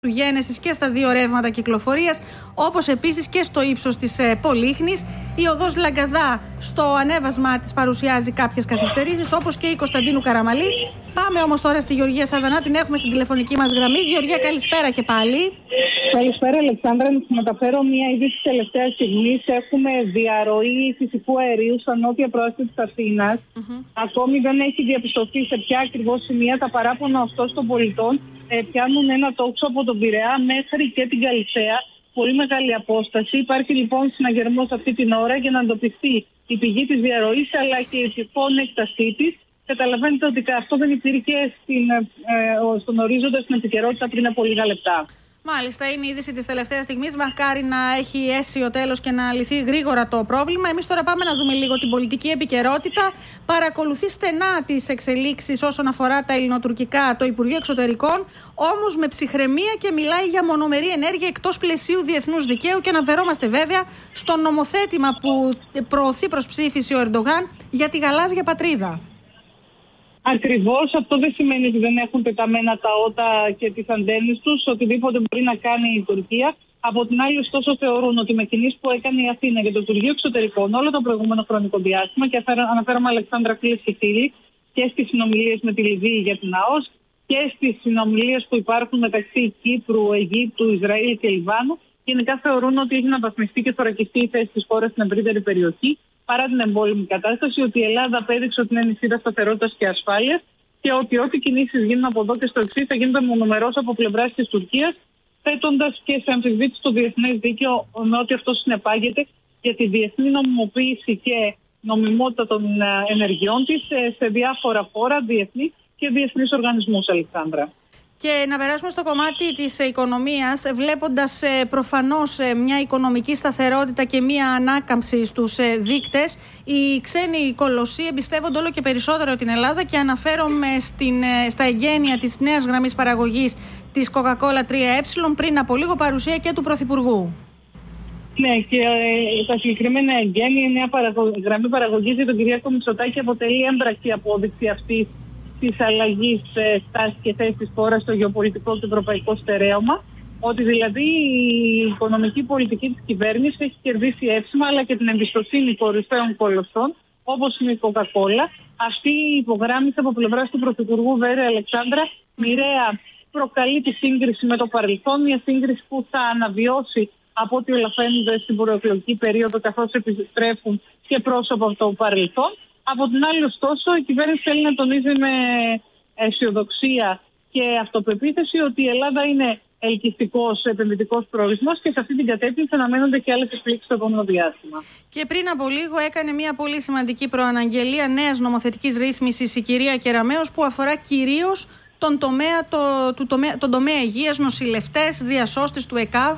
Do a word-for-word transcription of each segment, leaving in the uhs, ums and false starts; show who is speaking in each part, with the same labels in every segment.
Speaker 1: του Γένεσης και στα δύο ρεύματα κυκλοφορίας, όπως επίσης και στο ύψος της ε, Πολύχνης. Η οδός Λαγκαδά στο ανέβασμα της παρουσιάζει κάποιες καθυστερήσεις, όπως και η Κωνσταντίνου Καραμαλή. Πάμε όμως τώρα στη Γεωργία Σαρδανά, την έχουμε στην τηλεφωνική μας γραμμή. Γεωργία, καλησπέρα και πάλι.
Speaker 2: Καλησπέρα, Αλεξάνδρα. Να σας μεταφέρω μια είδηση της τελευταίας στιγμής. Έχουμε διαρροή φυσικού αερίου στα νότια προάστια της Αθήνας. Mm-hmm. Ακόμη δεν έχει διαπιστωθεί σε ποια ακριβώς σημεία. Τα παράπονα ωστόσο των πολιτών ε, πιάνουν ένα τόξο από τον Πειραιά μέχρι και την Καλυθέα. Πολύ μεγάλη απόσταση. Υπάρχει λοιπόν συναγερμός αυτή την ώρα για να εντοπιστεί η πηγή της διαρροής αλλά και η τυχόν έκτασή της. Καταλαβαίνετε ότι αυτό δεν υπήρχε στην, ε, στον ορίζοντα, στην επικαιρότητα πριν από λίγα λεπτά.
Speaker 1: Μάλιστα, είναι η είδηση της τελευταίας στιγμής. Μακάρι να έχει αίσιο τέλος και να λυθεί γρήγορα το πρόβλημα. Εμείς τώρα πάμε να δούμε λίγο την πολιτική επικαιρότητα. Παρακολουθεί στενά τις εξελίξεις όσον αφορά τα ελληνοτουρκικά το Υπουργείο Εξωτερικών, όμως με ψυχραιμία και μιλάει για μονομερή ενέργεια εκτός πλαισίου διεθνούς δικαίου και αναφερόμαστε βέβαια στο νομοθέτημα που προωθεί προς ψήφιση ο Ερντογάν για τη γαλάζια πατρίδα.
Speaker 2: Ακριβώς, αυτό δεν σημαίνει ότι δεν έχουν πεταμένα τα ότα και τις αντένες τους, οτιδήποτε μπορεί να κάνει η Τουρκία. Από την άλλη, ωστόσο, θεωρούν ότι με κινήσεις που έκανε η Αθήνα για το Υπουργείο Εξωτερικών όλο το προηγούμενο χρονικό διάστημα, και αναφέρομαι, Αλεξάνδρα, φίλες και φίλοι, και στις συνομιλίες με τη Λιβύη για την ΑΟΣ και στις συνομιλίες που υπάρχουν μεταξύ Κύπρου, Αιγύπτου, Ισραήλ και Λιβάνου, γενικά θεωρούν ότι έχει αναβαθμιστεί και θωρακιστεί η θέση της χώρας στην ευρύτερη περιοχή. Παρά την εμπόλεμη κατάσταση, ότι η Ελλάδα απέδειξε ότι είναι νησίδα σταθερότητας και ασφάλειας και ότι ό,τι κινήσεις γίνουν από εδώ και στο εξής θα γίνονται μονομερώς από πλευράς της Τουρκίας, θέτοντας και σε αμφισβήτηση το διεθνές δίκαιο με ό,τι αυτό συνεπάγεται για τη διεθνή νομιμοποίηση και νομιμότητα των ενεργειών της σε διάφορα φόρα, διεθνή και διεθνείς οργανισμούς, Αλεξάνδρα.
Speaker 1: Και να περάσουμε στο κομμάτι της οικονομίας, βλέποντας ε, προφανώς ε, μια οικονομική σταθερότητα και μια ανάκαμψη στους ε, δείκτες. Οι ξένοι κολοσσοί εμπιστεύονται όλο και περισσότερο την Ελλάδα και αναφέρομαι στην, ε, στα εγγένεια της νέας γραμμής παραγωγής της Coca-Cola τρία ε, πριν από λίγο παρουσία και του Πρωθυπουργού.
Speaker 2: Ναι, και ε, τα συγκεκριμένα εγγένεια, η νέα παραγω... γραμμή παραγωγής για τον Κυριάκο Μητσοτάκη αποτελεί έμπρακτη απόδειξη αυτή της αλλαγής στάσης και θέσης της χώρας στο γεωπολιτικό και ευρωπαϊκό στερέωμα, ότι δηλαδή η οικονομική πολιτική της κυβέρνησης έχει κερδίσει εύσημα αλλά και την εμπιστοσύνη κορυφαίων κολοσσών όπως είναι η Coca-Cola. Αυτή η υπογράμμιση από πλευράς του Πρωθυπουργού Βέρε Αλεξάνδρα μοιραία προκαλεί τη σύγκριση με το παρελθόν, μια σύγκριση που θα αναβιώσει από ό,τι όλα φαίνονται στην προεκλογική περίοδο καθώς επιστρέφουν και πρόσωπα από το παρελθόν. Από την άλλη, ωστόσο, η κυβέρνηση θέλει να τονίζει με αισιοδοξία και αυτοπεποίθηση ότι η Ελλάδα είναι ελκυστικός επενδυτικός προορισμός και σε αυτή την κατεύθυνση αναμένονται και άλλες εκπλήξεις στο επόμενο διάστημα.
Speaker 1: Και πριν από λίγο έκανε μια πολύ σημαντική προαναγγελία νέας νομοθετικής ρύθμισης η κυρία Κεραμέως, που αφορά κυρίως τον τομέα, το, του τομέα, τον τομέα υγείας, νοσηλευτές, διασώστες του ΕΚΑΒ.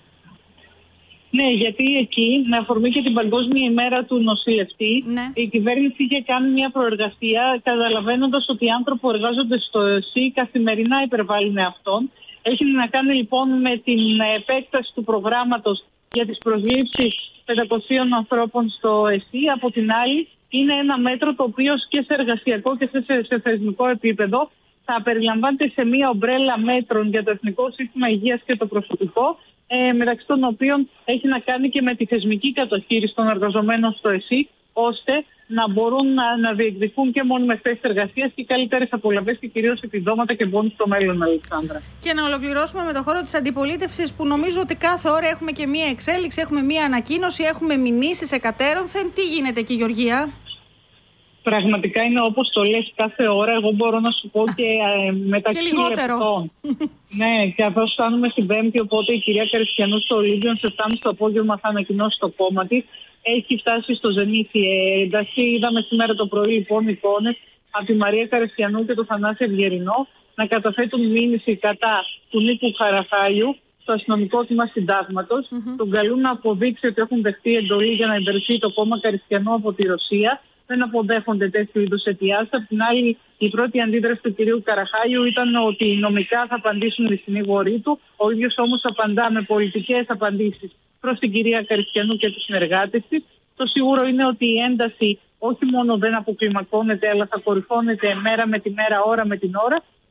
Speaker 2: Ναι, γιατί εκεί, με αφορμή και την Παγκόσμια ημέρα του νοσηλευτή, ναι, η κυβέρνηση είχε κάνει μια προεργασία, καταλαβαίνοντας ότι οι άνθρωποι που εργάζονται στο ΕΣΥ καθημερινά υπερβάλλουν αυτόν. Έχει να κάνει λοιπόν με την επέκταση του προγράμματος για τις προσλήψεις πεντακοσίων ανθρώπων στο ΕΣΥ. Από την άλλη, είναι ένα μέτρο το οποίο και σε εργασιακό και σε, σε θεσμικό επίπεδο θα περιλαμβάνεται σε μια ομπρέλα μέτρων για το Εθνικό Σύστημα Υγείας και το προσωπικό, Ε, μεταξύ των οποίων έχει να κάνει και με τη θεσμική κατοχήρηση των εργαζομένων στο ΕΣΥ, ώστε να μπορούν να, να διεκδικούν και μόνιμες θέσεις εργασίας και καλύτερες απολαβές και κυρίως επιδόματα και μπόνους στο μέλλον, Αλεξάνδρα.
Speaker 1: Και να ολοκληρώσουμε με το χώρο της αντιπολίτευσης, που νομίζω ότι κάθε ώρα έχουμε και μία εξέλιξη, έχουμε μία ανακοίνωση, έχουμε μηνύσεις εκατέρωθεν. Τι γίνεται εκεί, Γεωργία?
Speaker 2: Πραγματικά είναι όπως το λες κάθε ώρα. Εγώ μπορώ να σου πω και ε, μεταξύ
Speaker 1: και λεπτών.
Speaker 2: Ναι, καθώς φτάνουμε στην Πέμπτη, οπότε η κυρία Καριστιανού στο Ολύμπιον σε φτάνει στο απόγευμα θα ανακοινώσει το κόμμα της. Έχει φτάσει στο ζενήθι. Ε, εντάξει, είδαμε σήμερα το πρωί λοιπόν εικόνες από τη Μαρία Καριστιανού και τον Θανάση Ευγερινό να καταθέτουν μήνυση κατά του Νίκου Χαραχάλιου στο αστυνομικό τμήμα συντάγματος. Mm-hmm. Τον καλούν να αποδείξει ότι έχουν δεχτεί εντολή για να εμπερθεί το κόμμα Καριστιανού από τη Ρωσία. Δεν αποδέχονται τέτοιου είδους αιτιάσεις. Απ' την άλλη, η πρώτη αντίδραση του κυρίου Καραχάλιου ήταν ότι νομικά θα απαντήσουν οι συνήγοροι του. Ο ίδιος όμως απαντά με πολιτικές απαντήσεις προς την κυρία Καριστιανού και τους συνεργάτες της. Το σίγουρο είναι ότι η ένταση όχι μόνο δεν αποκλιμακώνεται, αλλά θα κορυφώνεται μέρα με τη μέρα, ώρα με την ώρα.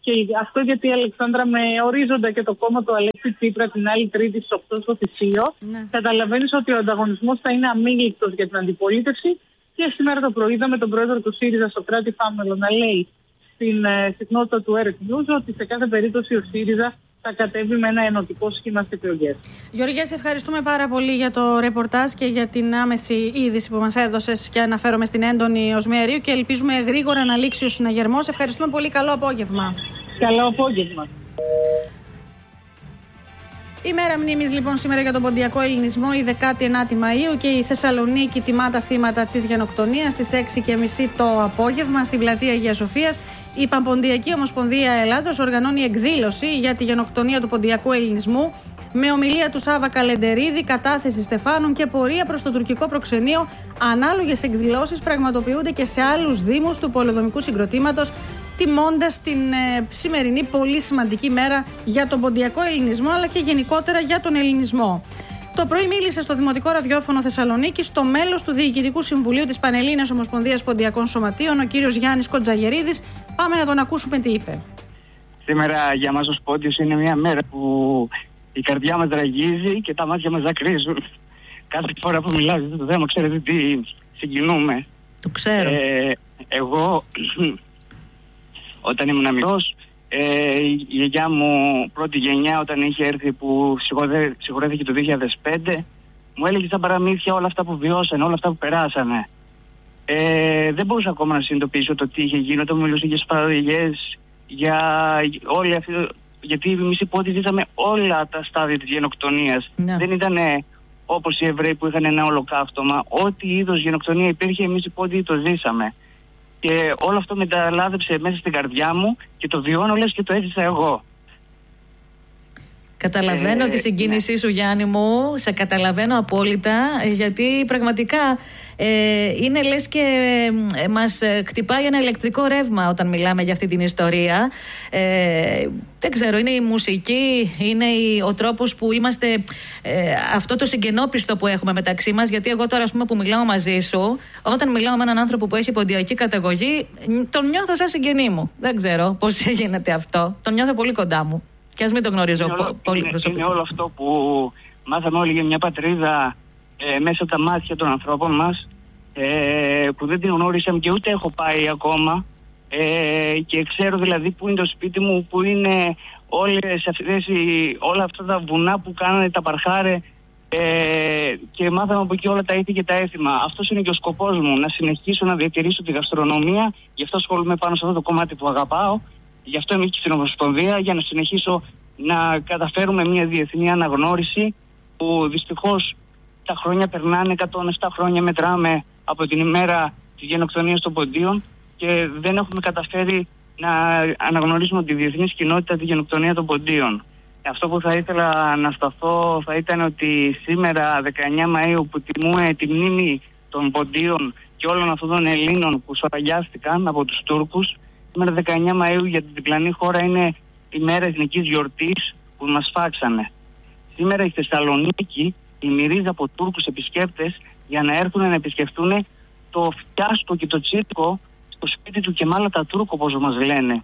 Speaker 2: Και αυτό γιατί η Αλεξάνδρα με ορίζοντα και το κόμμα του Αλέξη Τσίπρα την άλλη Τρίτη στις οκτώ στο Θησίο, ναι. Καταλαβαίνεις ότι ο ανταγωνισμός θα είναι αμήλικτος για την αντιπολίτευση. Και σήμερα το πρωί είδαμε τον πρόεδρο του ΣΥΡΙΖΑ, Σωκράτη Φάμελο, να λέει στην ε, συχνότητα του Earth News ότι σε κάθε περίπτωση ο ΣΥΡΙΖΑ θα κατέβει με ένα ενωτικό σχήμα στις εκλογές.
Speaker 1: Γεωργία, σε ευχαριστούμε πάρα πολύ για το ρεπορτάζ και για την άμεση είδηση που μας έδωσες και αναφέρομαι στην έντονη οσμία αερίου και ελπίζουμε γρήγορα να λήξει ο συναγερμός. Ευχαριστούμε πολύ. Καλό απόγευμα.
Speaker 2: Καλό απόγευμα.
Speaker 1: Η μέρα μνήμης λοιπόν σήμερα για τον ποντιακό ελληνισμό, η δεκάτη ενάτη Μαΐου, και η Θεσσαλονίκη τιμά τα θύματα της γενοκτονίας στις έξι και μισή το απόγευμα στην πλατεία Αγίας Σοφίας. Η Πανποντιακή Ομοσπονδία Ελλάδος οργανώνει εκδήλωση για τη γενοκτονία του ποντιακού ελληνισμού με ομιλία του Σάβα Καλεντερίδη, κατάθεση στεφάνων και πορεία προς το τουρκικό προξενείο. Ανάλογες εκδηλώσεις πραγματοποιούνται και σε άλλους δήμους του πολεοδομικού συγκροτήματος, τιμώντας την ε, σημερινή πολύ σημαντική μέρα για τον ποντιακό ελληνισμό αλλά και γενικότερα για τον ελληνισμό. Το πρωί μίλησε στο Δημοτικό Ραδιόφωνο Θεσσαλονίκης το μέλος του Διοικητικού Συμβουλίου της Πανελλήνιας Ομοσπονδίας Ποντιακών Σωματείων, ο κύριος Γιάννης Κοντζαγερίδης. Πάμε να τον ακούσουμε τι είπε.
Speaker 3: Σήμερα για μας ως Πόντιος είναι μια μέρα που η καρδιά μας ραγίζει και τα μάτια μας δακρύζουν. Κάθε φορά που μιλάω για αυτό το θέμα, ξέρετε τι συγκινούμε.
Speaker 4: Το ξέρω.
Speaker 3: Ε, εγώ, όταν ήμουν μικρός, ε, η γιαγιά μου πρώτη γενιά, όταν είχε έρθει που συγχωρέθηκε το δύο χιλιάδες πέντε, μου έλεγε στα παραμύθια όλα αυτά που βιώσανε, όλα αυτά που περάσανε. Ε, δεν μπορούσα ακόμα να συνειδητοποιήσω το τι είχε γίνει όταν μου μιλούσε για σφαγές, για όλη αυτή. Γιατί εμείς οι Πόντιοι ζήσαμε όλα τα στάδια της γενοκτονίας. Ναι. Δεν ήταν όπως οι Εβραίοι που είχαν ένα ολοκαύτωμα. Ό,τι είδος γενοκτονία υπήρχε, εμείς οι Πόντιοι το ζήσαμε. Και όλο αυτό μεταλάδεψε μέσα στην καρδιά μου και το βιώνω λες και το έζησα εγώ.
Speaker 4: Καταλαβαίνω
Speaker 3: ε,
Speaker 4: τη συγκίνησή ναι. σου, Γιάννη μου, σε καταλαβαίνω απόλυτα, γιατί πραγματικά ε, είναι λες και ε, μας χτυπάει ένα ηλεκτρικό ρεύμα όταν μιλάμε για αυτή την ιστορία. Ε, δεν ξέρω, είναι η μουσική, είναι η, ο τρόπος που είμαστε, ε, αυτό το συγγενόπιστο που έχουμε μεταξύ μας, γιατί εγώ τώρα, ας πούμε, που μιλάω μαζί σου, όταν μιλάω με έναν άνθρωπο που έχει ποντιακή καταγωγή, τον νιώθω σαν συγγενή μου. Δεν ξέρω πώς γίνεται αυτό, τον νιώθω πολύ κοντά μου. Και ας μην το γνωρίζω είναι όλο, πολύ προσωπικά.
Speaker 3: Είναι όλο αυτό που μάθαμε όλοι για μια πατρίδα ε, μέσα από τα μάτια των ανθρώπων μας, ε, που δεν την γνώρισαμε και ούτε έχω πάει ακόμα, ε, και ξέρω δηλαδή που είναι το σπίτι μου, που είναι όλες αυτές, όλα αυτά τα βουνά που κάνανε τα παρχάρε, ε, και μάθαμε από εκεί όλα τα ήθη και τα έθιμα. Αυτός είναι και ο σκοπός μου, να συνεχίσω να διατηρήσω τη γαστρονομία, γι' αυτό ασχολούμαι πάνω σε αυτό το κομμάτι που αγαπάω. Γι' αυτό είμαι και στην Ομοσπονδία, για να συνεχίσω να καταφέρουμε μια διεθνή αναγνώριση που δυστυχώς τα χρόνια περνάνε, εκατόν επτά χρόνια μετράμε από την ημέρα της γενοκτονίας των Ποντίων και δεν έχουμε καταφέρει να αναγνωρίσουμε τη διεθνή κοινότητα τη γενοκτονία των Ποντίων. Αυτό που θα ήθελα να σταθώ θα ήταν ότι σήμερα δεκαεννιά Μαΐου που τιμούμε τη μνήμη των Ποντίων και όλων αυτών των Ελλήνων που σφαγιάστηκαν από τους Τούρκους, σήμερα δεκαεννιά Μαΐου για την διπλανή χώρα είναι η μέρα εθνικής γιορτής που μας φάξανε. Σήμερα η Θεσσαλονίκη πλημμυρίζει από Τούρκους επισκέπτες για να έρθουν να επισκεφτούν το φιάσκο και το τσίρκο στο σπίτι του Κεμάλ Ατατούρκ, όπως μας λένε.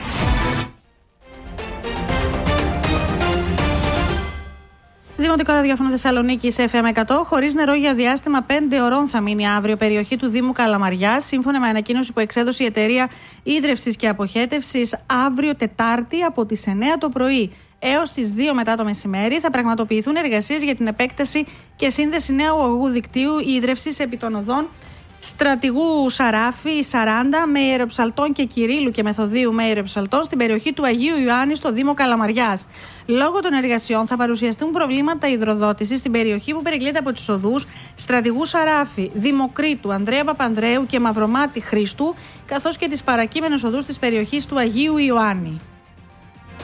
Speaker 1: Δημοτικό Ραδιόφωνο Θεσσαλονίκη εφ εμ εκατό. Χωρίς νερό για διάστημα πέντε ωρών θα μείνει αύριο περιοχή του Δήμου Καλαμαριάς, σύμφωνα με ανακοίνωση που εξέδωσε η Εταιρεία Ίδρευσης και Αποχέτευσης. Αύριο Τετάρτη από τις εννιά το πρωί έως τις δύο μετά το μεσημέρι θα πραγματοποιηθούν εργασίες για την επέκταση και σύνδεση νέου αγωγού δικτύου ίδρευσης επί των οδών Στρατηγού Σαράφη σαράντα με Ιεροψαλτών και Κυρίλου και Μεθοδίου με Ιεροψαλτών στην περιοχή του Αγίου Ιωάννη στο Δήμο Καλαμαριάς. Λόγω των εργασιών θα παρουσιαστούν προβλήματα υδροδότησης στην περιοχή που περικλείται από τους οδούς Στρατηγού Σαράφη, Δημοκρίτου, Ανδρέα Παπανδρέου και Μαυρομάτη Χρήστου, καθώς και τις παρακείμενες οδούς της περιοχής του Αγίου Ιωάννη.